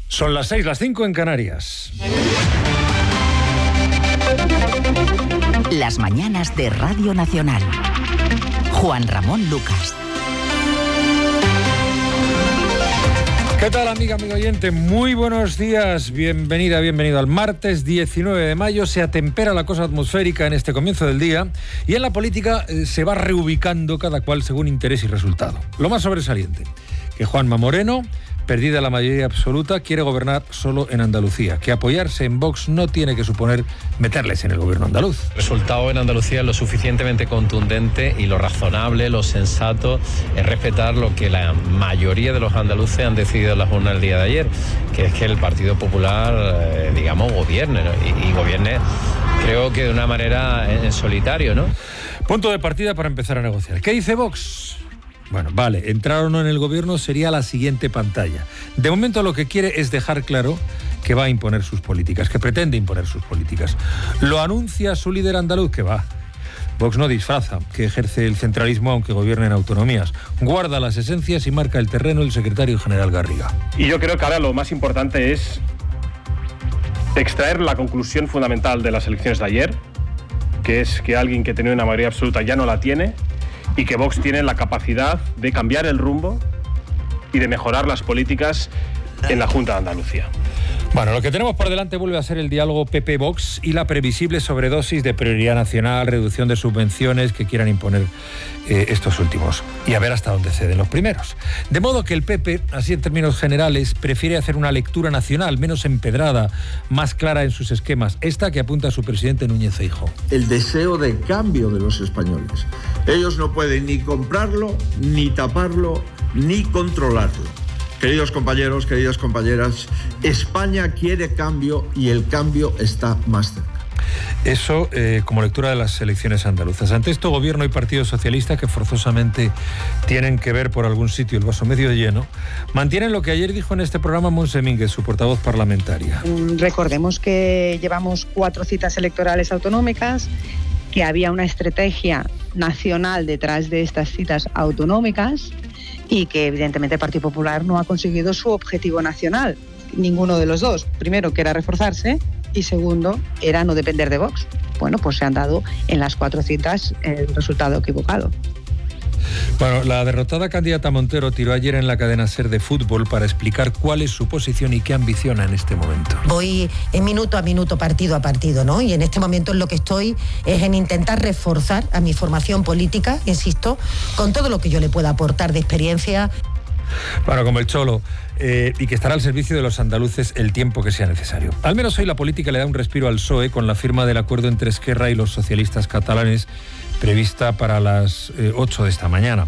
Son las 6, las 5 en Canarias. Las mañanas de Radio Nacional. Juan Ramón Lucas. ¿Qué tal, amigo oyente? Muy buenos días, bienvenida, bienvenido al martes 19 de mayo. Se atempera la cosa atmosférica en este comienzo del día y en la política se va reubicando cada cual según interés y resultado. Lo más sobresaliente, que Juanma Moreno, perdida la mayoría absoluta, quiere gobernar solo en Andalucía, que apoyarse en Vox no tiene que suponer meterles en el gobierno andaluz. El resultado en Andalucía es lo suficientemente contundente y lo razonable, lo sensato, es respetar lo que la mayoría de los andaluces han decidido en las urnas el día de ayer, que es que el Partido Popular, gobierne, ¿no? y gobierne, creo que de una manera en solitario, ¿no? Punto de partida para empezar a negociar. ¿Qué dice Vox? Bueno, vale, entrar o no en el gobierno sería la siguiente pantalla. De momento lo que quiere es dejar claro que va a imponer sus políticas, que pretende imponer sus políticas. Lo anuncia su líder andaluz, que va. Vox no disfraza, que ejerce el centralismo aunque gobierne en autonomías. Guarda las esencias y marca el terreno el secretario general Garriga. Y yo creo que ahora lo más importante es extraer la conclusión fundamental de las elecciones de ayer, que es que alguien que tenía una mayoría absoluta ya no la tiene, y que Vox tiene la capacidad de cambiar el rumbo y de mejorar las políticas en la Junta de Andalucía. Bueno, lo que tenemos por delante vuelve a ser el diálogo PP-Vox y la previsible sobredosis de prioridad nacional, reducción de subvenciones que quieran imponer estos últimos. Y a ver hasta dónde ceden los primeros. De modo que el PP, así en términos generales, prefiere hacer una lectura nacional menos empedrada, más clara en sus esquemas, esta que apunta a su presidente Núñez Feijóo. El deseo de cambio de los españoles. Ellos no pueden ni comprarlo, ni taparlo, ni controlarlo. Queridos compañeros, queridas compañeras, España quiere cambio y el cambio está más cerca. Eso como lectura de las elecciones andaluzas. Ante esto, Gobierno y Partido Socialista, que forzosamente tienen que ver por algún sitio el vaso medio lleno, mantienen lo que ayer dijo en este programa Montse Mínguez, su portavoz parlamentaria. Recordemos que llevamos 4 citas electorales autonómicas, que había una estrategia nacional detrás de estas citas autonómicas y que evidentemente el Partido Popular no ha conseguido su objetivo nacional, ninguno de los dos. Primero, que era reforzarse, y segundo, era no depender de Vox. Bueno, pues se han dado en las 4 citas el resultado equivocado. Bueno, la derrotada candidata Montero tiró ayer en la cadena SER de fútbol para explicar cuál es su posición y qué ambiciona en este momento. Voy en minuto a minuto, partido a partido, ¿no? Y en este momento en lo que estoy es en intentar reforzar a mi formación política, insisto, con todo lo que yo le pueda aportar de experiencia. Bueno, como el Cholo, y que estará al servicio de los andaluces el tiempo que sea necesario. Al menos hoy la política le da un respiro al PSOE con la firma del acuerdo entre Esquerra y los socialistas catalanes prevista para las 8 de esta mañana.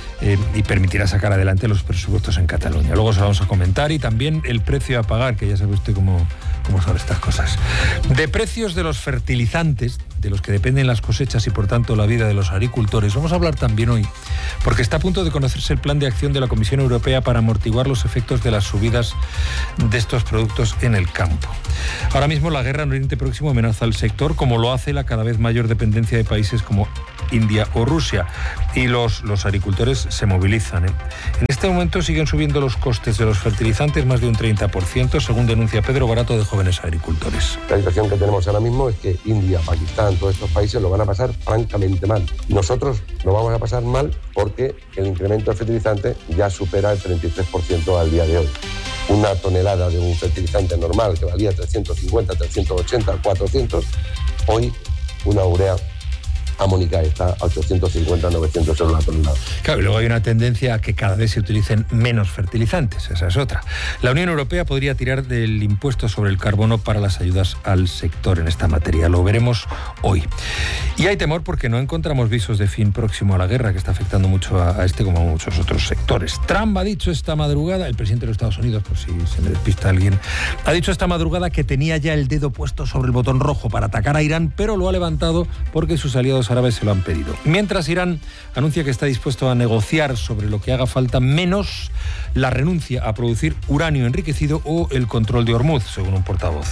Y permitirá sacar adelante los presupuestos en Cataluña. Luego se lo vamos a comentar, y también el precio a pagar, que ya sabe usted cómo son estas cosas. De precios de los fertilizantes, de los que dependen las cosechas y por tanto la vida de los agricultores, vamos a hablar también hoy, porque está a punto de conocerse el plan de acción de la Comisión Europea para amortiguar los efectos de las subidas de estos productos en el campo. Ahora mismo la guerra en Oriente Próximo amenaza al sector, como lo hace la cada vez mayor dependencia de países como India o Rusia, y los agricultores se movilizan. En este momento siguen subiendo los costes de los fertilizantes más de un 30%, según denuncia Pedro Barato de Jóvenes Agricultores. La situación que tenemos ahora mismo es que India, Pakistán, todos estos países lo van a pasar francamente mal. Nosotros lo vamos a pasar mal porque el incremento de fertilizante ya supera el 33% al día de hoy. Una tonelada de un fertilizante normal que valía 350, 380, 400, hoy una urea amónica está a 850, 900 euros la tonelada. Claro, y luego hay una tendencia a que cada vez se utilicen menos fertilizantes, esa es otra. La Unión Europea podría tirar del impuesto sobre el carbono para las ayudas al sector en esta materia, lo veremos hoy. Y hay temor porque no encontramos visos de fin próximo a la guerra, que está afectando mucho a este como a muchos otros sectores. Trump ha dicho esta madrugada, el presidente de los Estados Unidos, por si se me despista alguien, ha dicho esta madrugada que tenía ya el dedo puesto sobre el botón rojo para atacar a Irán, pero lo ha levantado porque sus aliados árabes se lo han pedido. Mientras Irán anuncia que está dispuesto a negociar sobre lo que haga falta, menos la renuncia a producir uranio enriquecido o el control de Hormuz, según un portavoz.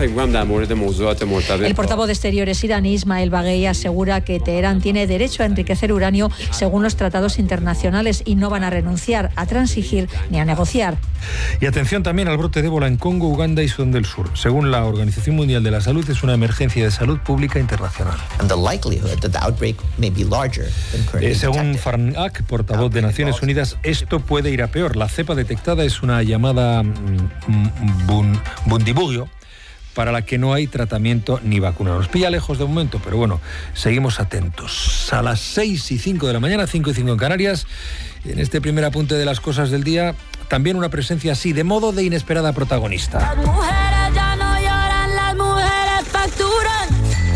El portavoz de Exteriores iraní, Ismael Baghei, asegura que Teherán tiene derecho a enriquecer uranio según los tratados internacionales y no van a renunciar a transigir ni a negociar. Y atención también al brote de ébola en Congo, Uganda y Sudán del Sur. Según la Organización Mundial de la Salud, es una emergencia de salud pública internacional. Según Farnak, portavoz de Naciones Unidas, esto puede ir a peor. La cepa detectada es una llamada Bundibugyo, para la que no hay tratamiento ni vacuna. Nos pilla lejos de momento, pero bueno, seguimos atentos. A las 6:05 de la mañana, 5:05 en Canarias, en este primer apunte de las cosas del día, también una presencia así, de modo de inesperada protagonista. Las mujeres ya no lloran, las mujeres facturan.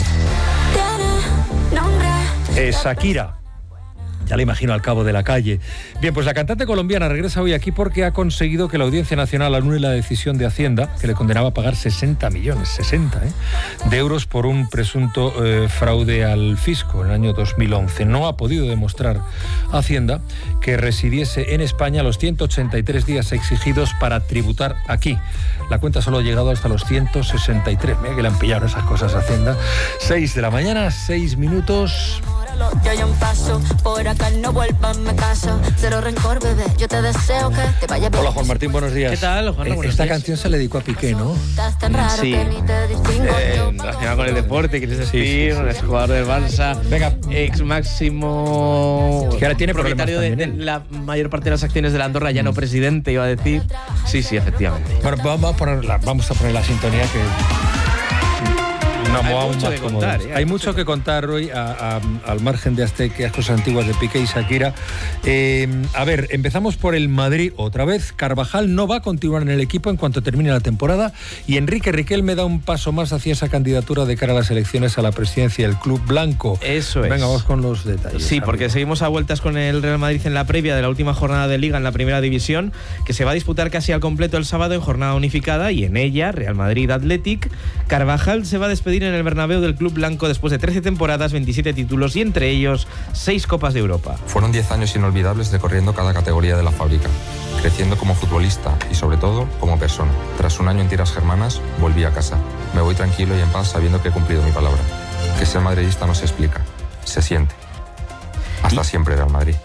Tiene nombre. Shakira. Ya la imagino al cabo de la calle. Bien, pues la cantante colombiana regresa hoy aquí porque ha conseguido que la Audiencia Nacional anule la decisión de Hacienda que le condenaba a pagar 60 millones de euros por un presunto fraude al fisco en el año 2011. No ha podido demostrar Hacienda que residiese en España los 183 días exigidos para tributar aquí. La cuenta solo ha llegado hasta los 163. Mira que le han pillado esas cosas a Hacienda. 6 de la mañana, 6 minutos. Yo ya un paso, por acá no vuelvas, me caso. Cero rencor, bebé, yo te deseo que te vaya bien. Hola, Juan Martín, buenos días. ¿Qué tal, Juan? Esta canción se le dedicó a Piqué, ¿no? Sí. Relacionado con el deporte, quieres decir, un exjugador del Barça. Venga. Ex máximo... Que ahora tiene propietario de la mayor parte de las acciones de la Andorra, ya no presidente, iba a decir. Sí, efectivamente. Bueno, vamos a poner la sintonía que... Hay mucho que contar hoy al margen de aquellas cosas antiguas de Piqué y Shakira. A ver, empezamos por el Madrid otra vez. Carvajal no va a continuar en el equipo en cuanto termine la temporada y Enrique Riquelme da un paso más hacia esa candidatura de cara a las elecciones a la presidencia del club blanco. Eso es. Venga, vamos con los detalles. Sí, porque seguimos a vueltas con el Real Madrid en la previa de la última jornada de Liga en la Primera División, que se va a disputar casi al completo el sábado en jornada unificada, y en ella, Real Madrid Athletic. Carvajal se va a despedir en el Bernabéu del club blanco después de 13 temporadas, 27 títulos y entre ellos 6 Copas de Europa. Fueron 10 años inolvidables recorriendo cada categoría de la fábrica, creciendo como futbolista y sobre todo como persona. Tras un año en tierras germanas, volví a casa. Me voy tranquilo y en paz sabiendo que he cumplido mi palabra. Que ser madridista no se explica, se siente. Hasta siempre, Real Madrid.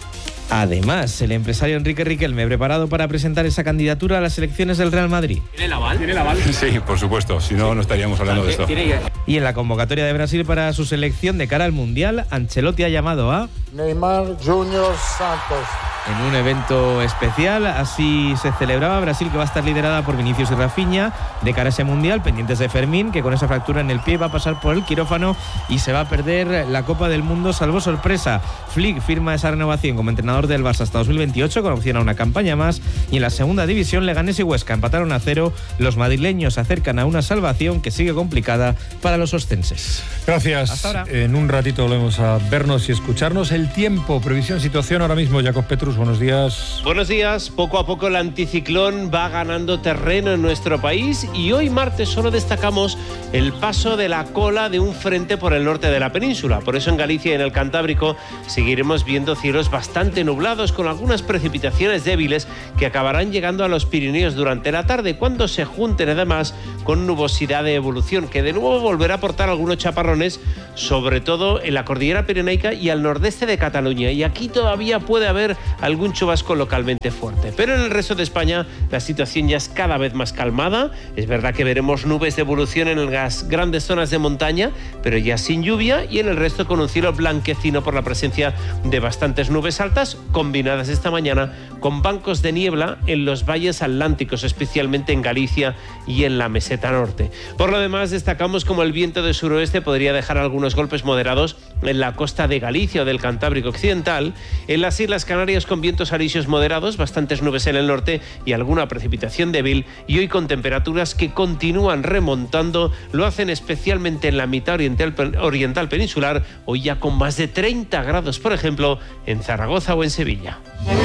Además, el empresario Enrique Riquelme preparado para presentar esa candidatura a las elecciones del Real Madrid. ¿Tiene el aval? Sí, por supuesto, si no, no estaríamos hablando de esto. Y en la convocatoria de Brasil para su selección de cara al Mundial, Ancelotti ha llamado a Neymar Junior Santos. En un evento especial, así se celebraba. Brasil, que va a estar liderada por Vinicius y Rafinha de cara a ese Mundial, pendientes de Fermín, que con esa fractura en el pie va a pasar por el quirófano y se va a perder la Copa del Mundo, salvo sorpresa. Flick firma esa renovación como entrenador del Barça hasta 2028 con opción a una campaña más, y en la segunda división Leganés y Huesca empataron a 0. Los madrileños se acercan a una salvación que sigue complicada para los ostenses. Gracias. Hasta ahora. En un ratito volvemos a vernos y escucharnos. El tiempo, previsión, situación ahora mismo. Jacob Petrus, buenos días. Buenos días. Poco a poco el anticiclón va ganando terreno en nuestro país y hoy martes solo destacamos el paso de la cola de un frente por el norte de la península. Por eso en Galicia y en el Cantábrico seguiremos viendo cielos bastante nublados con algunas precipitaciones débiles que acabarán llegando a los Pirineos durante la tarde, cuando se junten además con nubosidad de evolución que de nuevo volverá a aportar algunos chaparrones, sobre todo en la cordillera pirenaica y al nordeste de Cataluña, y aquí todavía puede haber algún chubasco localmente fuerte. Pero en el resto de España la situación ya es cada vez más calmada. Es verdad que veremos nubes de evolución en las grandes zonas de montaña, pero ya sin lluvia, y en el resto con un cielo blanquecino por la presencia de bastantes nubes altas, combinadas esta mañana con bancos de niebla en los valles atlánticos, especialmente en Galicia y en la meseta norte. Por lo demás, destacamos como el viento de suroeste podría dejar algunos golpes moderados en la costa de Galicia o del Cantábrico occidental. En las Islas Canarias con vientos alisios moderados, bastantes nubes en el norte y alguna precipitación débil, y hoy con temperaturas que continúan remontando. Lo hacen especialmente en la mitad oriental peninsular, hoy ya con más de 30 grados, por ejemplo, en Zaragoza o en Sevilla.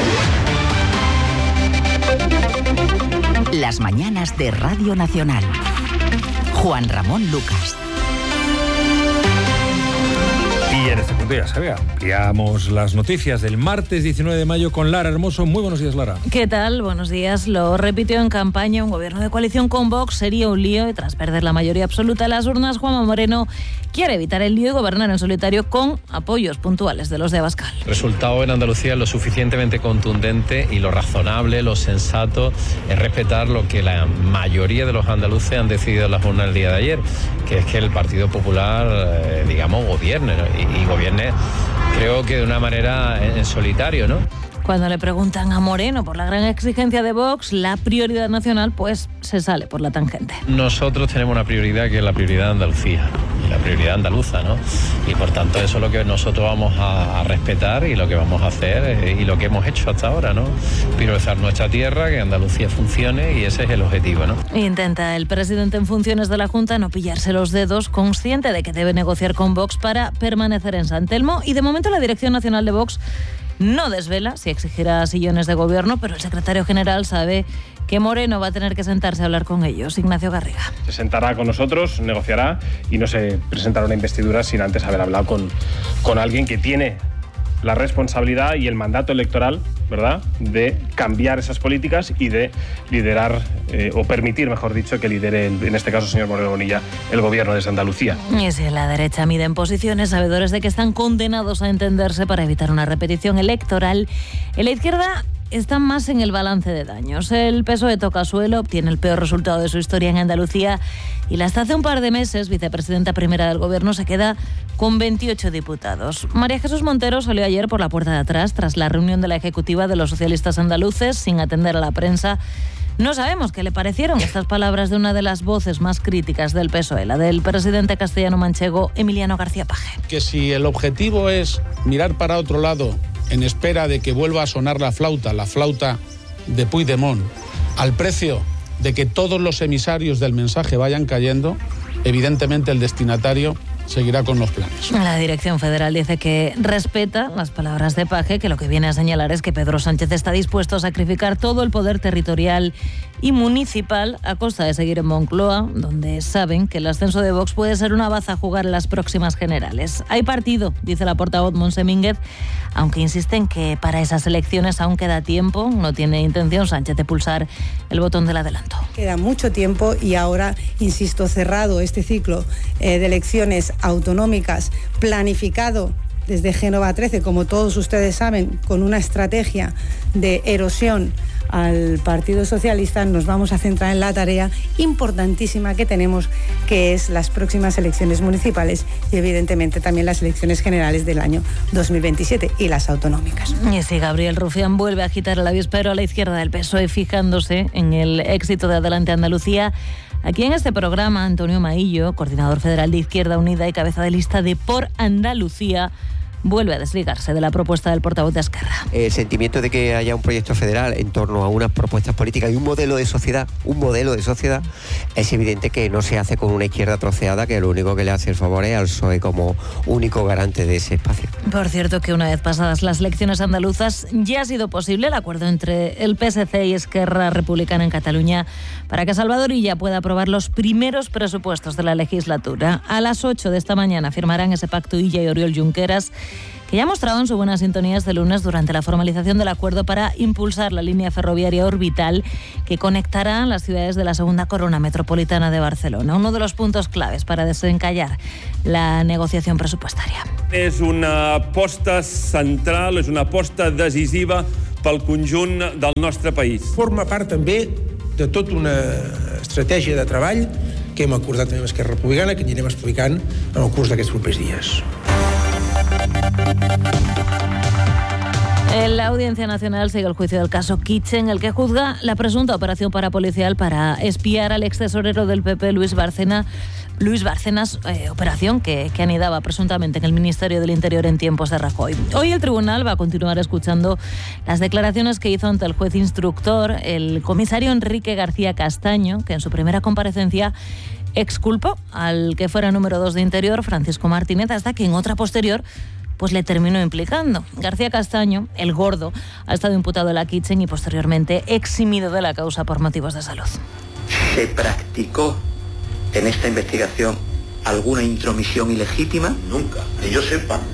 Las mañanas de Radio Nacional. Juan Ramón Lucas. Y Y en este punto ya sabe, ampliamos las noticias del martes 19 de mayo con Lara Hermoso. Muy buenos días, Lara. ¿Qué tal? Buenos días. Lo repitió en campaña, un gobierno de coalición con Vox sería un lío y tras perder la mayoría absoluta en las urnas, Juanma Moreno quiere evitar el lío y gobernar en solitario con apoyos puntuales de los de Abascal. El resultado en Andalucía es lo suficientemente contundente y lo razonable, lo sensato es respetar lo que la mayoría de los andaluces han decidido en las urnas el día de ayer, que es que el Partido Popular, gobierne, ¿no? y gobierne, creo que de una manera en solitario, ¿no? Cuando le preguntan a Moreno por la gran exigencia de Vox, la prioridad nacional, pues se sale por la tangente. Nosotros tenemos una prioridad que es la prioridad de Andalucía, la prioridad andaluza, ¿no? Y por tanto eso es lo que nosotros vamos a respetar y lo que vamos a hacer y lo que hemos hecho hasta ahora, ¿no? Priorizar nuestra tierra, que Andalucía funcione y ese es el objetivo, ¿no? Intenta el presidente en funciones de la Junta no pillarse los dedos, consciente de que debe negociar con Vox para permanecer en San Telmo, y de momento la Dirección Nacional de Vox no desvela si exigirá sillones de gobierno, pero el secretario general sabe que Moreno va a tener que sentarse a hablar con ellos. Ignacio Garriga. Se sentará con nosotros, negociará y no se presentará una investidura sin antes haber hablado con alguien que tiene la responsabilidad y el mandato electoral, ¿verdad?, de cambiar esas políticas y de liderar, o permitir, mejor dicho, que lidere, en este caso, señor Moreno Bonilla, el gobierno de Andalucía. Y si la derecha mide en posiciones, sabedores de que están condenados a entenderse para evitar una repetición electoral, en la izquierda están más en el balance de daños. El PSOE toca suelo, obtiene el peor resultado de su historia en Andalucía y la hasta hace un par de meses vicepresidenta primera del gobierno se queda con 28 diputados. María Jesús Montero salió ayer por la puerta de atrás tras la reunión de la ejecutiva de los socialistas andaluces sin atender a la prensa. No sabemos qué le parecieron estas palabras de una de las voces más críticas del PSOE, la del presidente castellano-manchego Emiliano García Paje. Que si el objetivo es mirar para otro lado en espera de que vuelva a sonar la flauta de Puigdemont, al precio de que todos los emisarios del mensaje vayan cayendo, evidentemente el destinatario seguirá con los planes. La Dirección Federal dice que respeta las palabras de Paje, que lo que viene a señalar es que Pedro Sánchez está dispuesto a sacrificar todo el poder territorial y municipal a costa de seguir en Moncloa, donde saben que el ascenso de Vox puede ser una baza a jugar en las próximas generales. Hay partido, dice la portavoz Montse Mínguez, aunque insisten que para esas elecciones aún queda tiempo. No tiene intención Sánchez de pulsar el botón del adelanto. Queda mucho tiempo y ahora, insisto, cerrado este ciclo de elecciones autonómicas, planificado desde Génova 13, como todos ustedes saben, con una estrategia de erosión al Partido Socialista, nos vamos a centrar en la tarea importantísima que tenemos, que es las próximas elecciones municipales y evidentemente también las elecciones generales del año 2027 y las autonómicas. Y si Gabriel Rufián vuelve a agitar el avispero a la izquierda del PSOE, fijándose en el éxito de Adelante Andalucía, aquí en este programa, Antonio Maillo, coordinador federal de Izquierda Unida y cabeza de lista de Por Andalucía, vuelve a desligarse de la propuesta del portavoz de Esquerra. El sentimiento de que haya un proyecto federal en torno a unas propuestas políticas y un modelo de sociedad, es evidente que no se hace con una izquierda troceada, que lo único que le hace el favor es al PSOE como único garante de ese espacio. Por cierto, que una vez pasadas las elecciones andaluzas ya ha sido posible el acuerdo entre el PSC y Esquerra Republicana en Cataluña para que Salvador Illa pueda aprobar los primeros presupuestos de la legislatura. A las 8 de esta mañana firmarán ese pacto Illa y Oriol Junqueras, que ya ha mostrado en su buena sintonía este lunes durante la formalización del acuerdo para impulsar la línea ferroviaria orbital que conectará las ciudades de la segunda corona metropolitana de Barcelona, uno de los puntos claves para desencallar la negociación presupuestaria. És una aposta central, és una aposta decisiva pel conjunt del nostre país. Forma part també de tota una estratègia de treball que hem acordat amb Esquerra Republicana, que anirem explicant en el curs d'aquests propers dies. En la Audiencia Nacional sigue el juicio del caso Kitchen, el que juzga la presunta operación parapolicial para espiar al extesorero del PP, Luis Bárcenas, operación que anidaba presuntamente en el Ministerio del Interior en tiempos de Rajoy. Hoy el tribunal va a continuar escuchando las declaraciones que hizo ante el juez instructor el comisario Enrique García Castaño, que en su primera comparecencia exculpó al que fuera número 2 de Interior, Francisco Martínez, hasta que en otra posterior pues le terminó implicando. García Castaño, el gordo, ha estado imputado en la Kitchen y posteriormente eximido de la causa por motivos de salud. ¿Se practicó en esta investigación alguna intromisión ilegítima? Nunca, que yo sepa.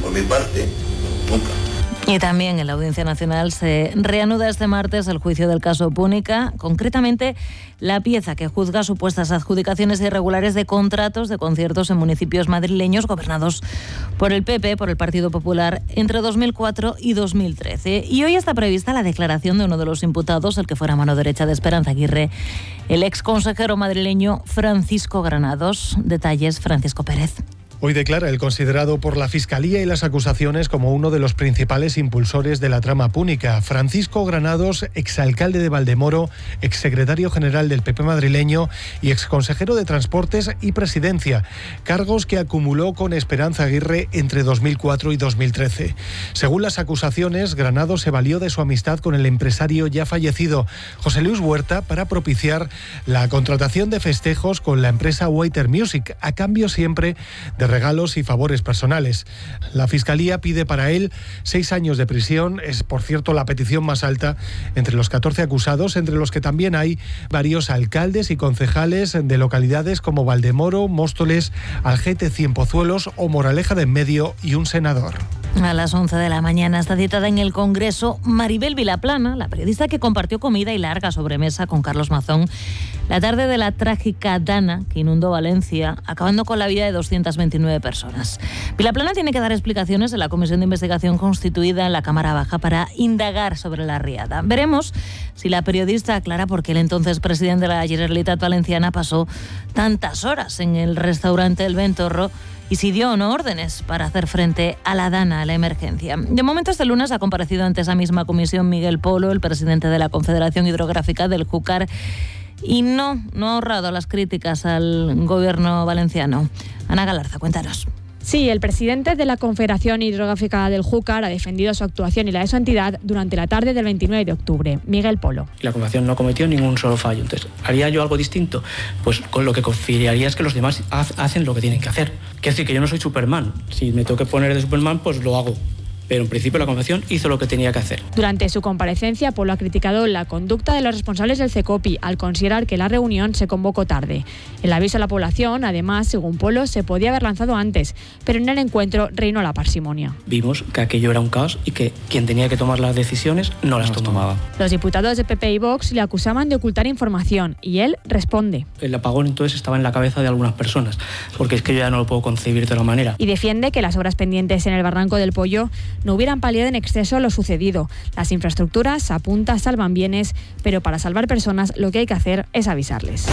por mi parte, nunca. Y también en la Audiencia Nacional se reanuda este martes el juicio del caso Púnica, concretamente la pieza que juzga supuestas adjudicaciones irregulares de contratos de conciertos en municipios madrileños gobernados por el PP, por el Partido Popular, entre 2004 y 2013. Y hoy está prevista la declaración de uno de los imputados, el que fuera mano derecha de Esperanza Aguirre, el exconsejero madrileño Francisco Granados. Detalles, Francisco Pérez. Hoy declara el considerado por la Fiscalía y las acusaciones como uno de los principales impulsores de la trama Púnica. Francisco Granados, exalcalde de Valdemoro, exsecretario general del PP madrileño y exconsejero de Transportes y Presidencia, cargos que acumuló con Esperanza Aguirre entre 2004 y 2013. Según las acusaciones, Granados se valió de su amistad con el empresario ya fallecido, José Luis Huerta, para propiciar la contratación de festejos con la empresa Waiter Music, a cambio siempre de regalos y favores personales. La Fiscalía pide para él 6 años de prisión. Es, por cierto, la petición más alta entre los 14 acusados, entre los que también hay varios alcaldes y concejales de localidades como Valdemoro, Móstoles, Algete, Cienpozuelos o Moraleja de Enmedio, y un senador. A las 11 de la mañana está citada en el Congreso Maribel Vilaplana, la periodista que compartió comida y larga sobremesa con Carlos Mazón la tarde de la trágica Dana que inundó Valencia, acabando con la vida de 229 personas. Vilaplana tiene que dar explicaciones en la comisión de investigación constituida en la Cámara Baja para indagar sobre la riada. Veremos si la periodista aclara por qué el entonces presidente de la Generalitat Valenciana pasó tantas horas en el restaurante El Ventorro y si dio o no órdenes para hacer frente a la Dana, a la emergencia. De momento, este lunes ha comparecido ante esa misma comisión Miguel Polo, el presidente de la Confederación Hidrográfica del Júcar, y no ha ahorrado las críticas al gobierno valenciano. Ana Galarza, cuéntanos. Sí, el presidente de la Confederación Hidrográfica del Júcar ha defendido su actuación y la de su entidad durante la tarde del 29 de octubre. Miguel Polo. La Confederación no cometió ningún solo fallo. Entonces, ¿haría yo algo distinto? Pues con lo que confiaría es que los demás hacen lo que tienen que hacer. Quiero decir que yo no soy Superman. Si me tengo que poner de Superman, pues lo hago. Pero en principio la Confederación hizo lo que tenía que hacer. Durante su comparecencia, Polo ha criticado la conducta de los responsables del CECOPI al considerar que la reunión se convocó tarde. El aviso a la población, además, según Polo, se podía haber lanzado antes, pero en el encuentro reinó la parsimonia. Vimos que aquello era un caos y que quien tenía que tomar las decisiones no las tomaba. Los diputados de PP y Vox le acusaban de ocultar información y él responde. El apagón entonces estaba en la cabeza de algunas personas, porque es que yo ya no lo puedo concebir de otra manera. Y defiende que las obras pendientes en el Barranco del Pollo no hubieran paliado en exceso lo sucedido. Las infraestructuras, apunta, salvan bienes, pero para salvar personas lo que hay que hacer es avisarles.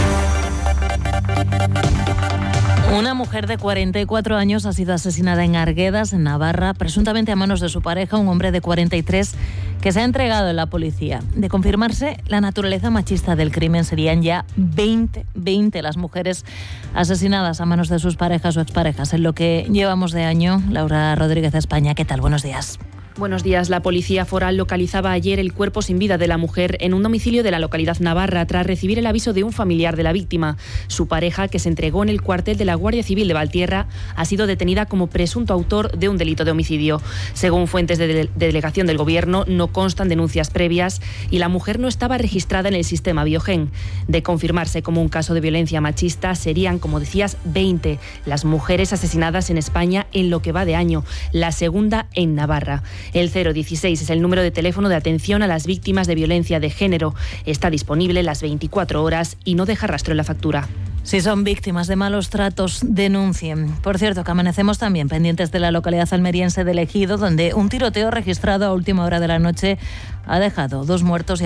Una mujer de 44 años ha sido asesinada en Arguedas, en Navarra, presuntamente a manos de su pareja, un hombre de 43, que se ha entregado en la policía. De confirmarse la naturaleza machista del crimen, serían ya 20 las mujeres asesinadas a manos de sus parejas o exparejas. En lo que llevamos de año, Laura Rodríguez de España, ¿qué tal? Buenos días. Buenos días. La policía foral localizaba ayer el cuerpo sin vida de la mujer en un domicilio de la localidad navarra tras recibir el aviso de un familiar de la víctima. Su pareja, que se entregó en el cuartel de la Guardia Civil de Valtierra, ha sido detenida como presunto autor de un delito de homicidio. Según fuentes de delegación del Gobierno, no constan denuncias previas y la mujer no estaba registrada en el sistema Biogen. De confirmarse como un caso de violencia machista, serían, como decías, 20 las mujeres asesinadas en España en lo que va de año, la segunda en Navarra. El 016 es el número de teléfono de atención a las víctimas de violencia de género. Está disponible las 24 horas y no deja rastro en la factura. Si son víctimas de malos tratos, denuncien. Por cierto, que amanecemos también pendientes de la localidad almeriense de Ejido, donde un tiroteo registrado a última hora de la noche ha dejado 2 muertos y